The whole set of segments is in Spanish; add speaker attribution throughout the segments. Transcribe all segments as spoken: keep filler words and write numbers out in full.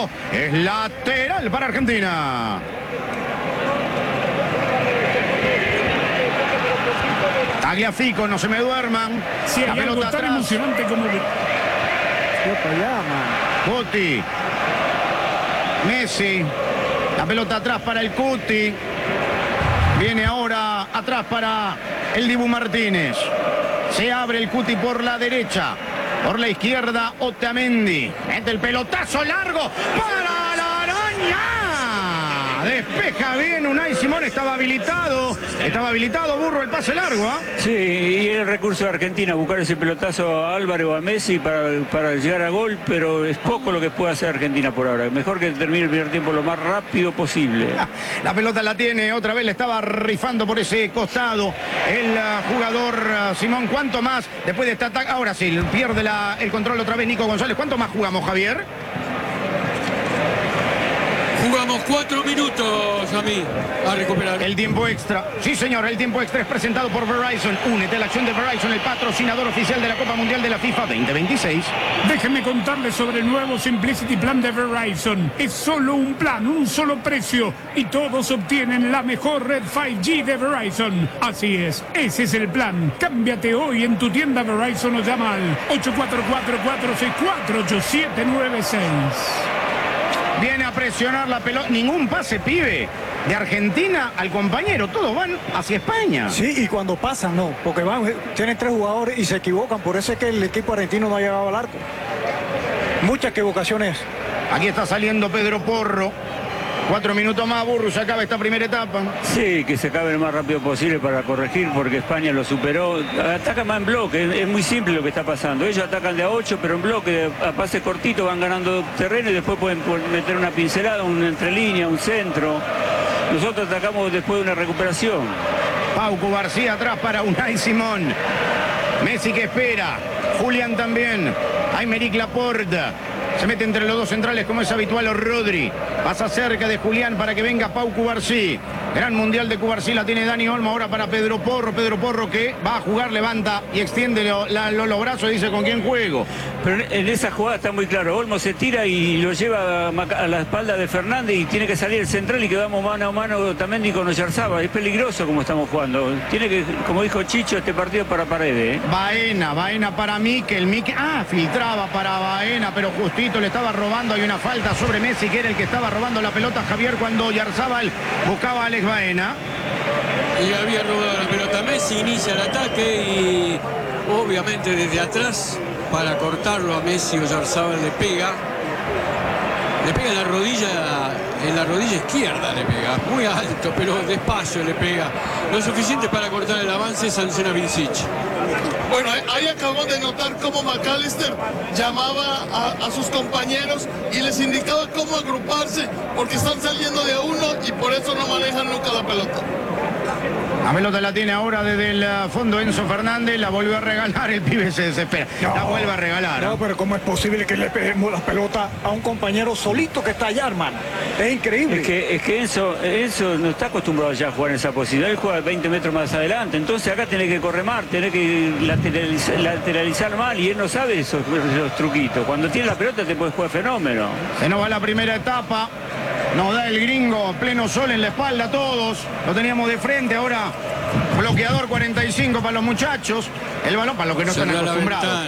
Speaker 1: largo. Es lateral para Argentina. Tagliafico, no se me duerman.
Speaker 2: Sí,
Speaker 1: la
Speaker 2: hay algo
Speaker 1: pelota
Speaker 2: tan
Speaker 1: atrás.
Speaker 2: emocionante como...
Speaker 1: Cuti. Messi. La pelota atrás para el Cuti. Viene ahora atrás para el Dibu Martínez. Se abre el Cuti por la derecha. Por la izquierda, Otamendi. Mete el pelotazo largo para la araña. Despeja bien Unai Simón. Estaba habilitado. Estaba habilitado, Burro, el pase largo. ¿eh?
Speaker 3: Sí, y el recurso de Argentina, buscar ese pelotazo a Álvaro o a Messi para, para llegar a gol, pero es poco lo que puede hacer Argentina por ahora. Mejor que termine el primer tiempo lo más rápido posible.
Speaker 1: La pelota la tiene, otra vez le estaba rifando por ese costado el uh, jugador uh, Simón. ¿Cuánto más después de este ataque? Ahora sí, pierde la, el control otra vez Nico González. ¿Cuánto más jugamos, Javier?
Speaker 4: Jugamos cuatro minutos a mí a recuperar.
Speaker 1: El tiempo extra. Sí, señor, el tiempo extra es presentado por Verizon. Únete a la acción de Verizon, el patrocinador oficial de la Copa Mundial de la FIFA veinte veintiséis.
Speaker 2: Déjenme contarles sobre el nuevo Simplicity Plan de Verizon. Es solo un plan, un solo precio. Y todos obtienen la mejor red cinco G de Verizon. Así es, ese es el plan. Cámbiate hoy en tu tienda Verizon o llama al ocho cuatro cuatro, cuatro seis cuatro, ocho siete nueve seis.
Speaker 1: Viene a presionar la pelota. Ningún pase, pibe, de Argentina al compañero. Todos van hacia España.
Speaker 5: Sí, y cuando pasan, no. Porque van, tienen tres jugadores y se equivocan. Por eso es que el equipo argentino no ha llegado al arco. Muchas equivocaciones.
Speaker 1: Aquí está saliendo Pedro Porro. Cuatro minutos más, Burro, se acaba esta primera etapa.
Speaker 3: Sí, que se acabe lo más rápido posible para corregir, porque España lo superó. Ataca más en bloque, es, es muy simple lo que está pasando. Ellos atacan de a ocho, pero en bloque, a pase cortito, van ganando terreno y después pueden meter una pincelada, una entrelínea, un centro. Nosotros atacamos después de una recuperación.
Speaker 1: Pauco García atrás para Unai Simón. Messi que espera. Julián también. Aymeric Laporte. Se mete entre los dos centrales como es habitual Rodri. Pasa cerca de Julián para que venga Pau Cubarsí. Gran mundial de Cubarsí la tiene Dani Olmo ahora para Pedro Porro. Pedro Porro que va a jugar, levanta y extiende lo, la, lo, los brazos y dice con quién juego.
Speaker 3: Pero en esa jugada está muy claro. Olmo se tira y lo lleva a la espalda de Fernández y tiene que salir el central y quedamos mano a mano también con Oyarzaba. Es peligroso como estamos jugando. Tiene que, como dijo Chicho, este partido para Paredes. ¿eh?
Speaker 1: Baena, Baena para Mikel. Mikel. Ah, filtraba para Baena, pero justito le estaba robando. Hay una falta sobre Messi, que era el que estaba robando la pelota a Javier cuando Oyarzabal buscaba a Alex Baena.
Speaker 4: Y había robado la pelota. Messi inicia el ataque y obviamente desde atrás para cortarlo a Messi. Oyarzabal le pega. Le pega en la rodilla, en la rodilla izquierda le pega. Muy alto, pero despacio le pega. Lo suficiente para cortar el avance, sanciona Vincic.
Speaker 6: Bueno, ahí acabamos de notar cómo McAllister llamaba a, a sus compañeros y les indicaba cómo agruparse porque están saliendo de a uno y por eso no manejan nunca la pelota.
Speaker 1: La pelota la tiene ahora desde el fondo Enzo Fernández, la volvió a regalar, el pibe se desespera. No, la vuelve a regalar.
Speaker 5: No, pero ¿cómo es posible que le peguemos la pelota a un compañero solito que está allá, hermano? Es increíble.
Speaker 3: Es que, es que Enzo, Enzo no está acostumbrado ya a jugar en esa posición. Él juega veinte metros más adelante. Entonces acá tiene que correr más, tiene que lateralizar, lateralizar mal y él no sabe esos, esos truquitos. Cuando tiene la pelota te puede jugar fenómeno.
Speaker 1: Se nos va la primera etapa. Nos da el gringo, pleno sol en la espalda a todos. Lo teníamos de frente, ahora bloqueador cuarenta y cinco para los muchachos. El balón para los que no están acostumbrados.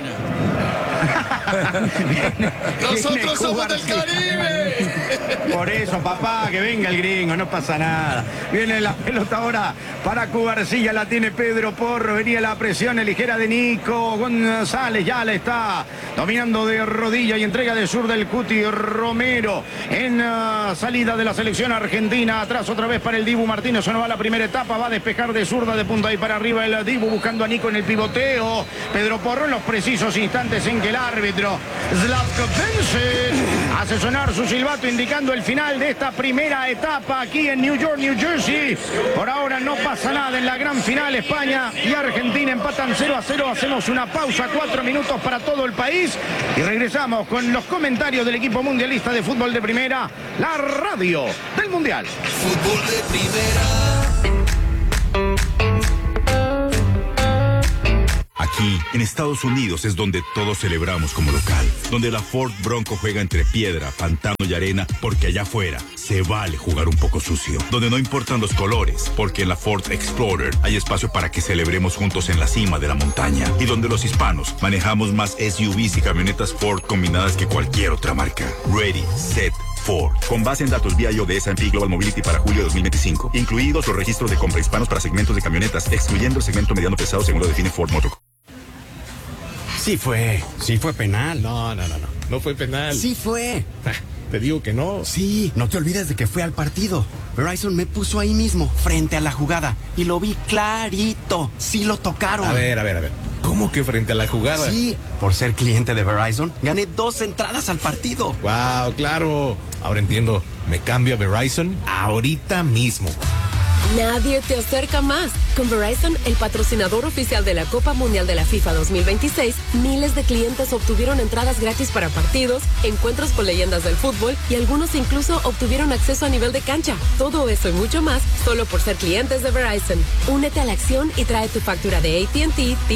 Speaker 1: viene,
Speaker 6: Nosotros
Speaker 1: viene
Speaker 6: somos del Caribe.
Speaker 1: Por eso, papá, que venga el gringo, no pasa nada. Viene la pelota ahora para Cubarsí, la tiene Pedro Porro. Venía la presión ligera de Nico González, ya la está dominando de rodilla y entrega de sur del Cuti Romero. En uh, salida de la selección argentina, atrás otra vez para el Dibu Martínez. Se nos va la primera etapa, va a despejar de zurda de punta y para arriba el Dibu buscando a Nico en el pivoteo. Pedro Porro en los precisos instantes en que el árbitro Zlatko Vincic hace sonar su silbato indicando el final de esta primera etapa aquí en New York, New Jersey. Por ahora no pasa nada en la gran final. España y Argentina empatan cero a cero. Hacemos una pausa, cuatro minutos para todo el país y regresamos con los comentarios del equipo mundialista de fútbol de primera, la radio del mundial.
Speaker 7: Fútbol de primera.
Speaker 8: Aquí
Speaker 7: En Estados Unidos es donde todos celebramos como local, donde la Ford Bronco juega entre piedra, pantano y arena, porque allá afuera se vale jugar un poco sucio, donde no importan los colores, porque en la Ford Explorer hay espacio para que celebremos juntos en la cima de la montaña, y donde los hispanos manejamos más S U Vs y camionetas Ford combinadas que cualquier otra marca. Ready, set, Ford. Con base en datos V I O de S and P Global Mobility para julio de dos mil veinticinco, incluidos los registros de compra hispanos para segmentos de camionetas, excluyendo el segmento mediano pesado según lo define Ford Motor.
Speaker 8: Sí fue, sí fue penal.
Speaker 9: No, no, no, no, no fue penal.
Speaker 8: Sí fue.
Speaker 9: Te digo que no.
Speaker 8: Sí, no te olvides de que fue al partido. Verizon me puso ahí mismo, frente a la jugada, y lo vi clarito. Sí lo tocaron.
Speaker 9: A ver, a ver, a ver. ¿Cómo que frente a la jugada?
Speaker 8: Sí, por ser cliente de Verizon, gané dos entradas al partido.
Speaker 9: Wow, claro. Ahora entiendo. Me cambio a Verizon ahorita mismo.
Speaker 10: Nadie te acerca más. Con Verizon, el patrocinador oficial de la Copa Mundial de la FIFA dos mil veintiséis, miles de clientes obtuvieron entradas gratis para partidos, encuentros con leyendas del fútbol y algunos incluso obtuvieron acceso a nivel de cancha. Todo eso y mucho más solo por ser clientes de Verizon. Únete a la acción y trae tu factura de A T and T,